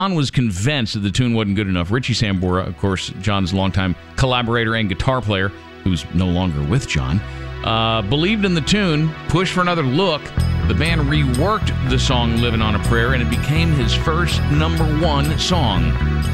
John was convinced that the tune wasn't good enough. Richie Sambora, of course, John's longtime collaborator and guitar player, who's no longer with John, believed in the tune, pushed for another look. The band reworked the song Living on a Prayer, and it became his first #1 song.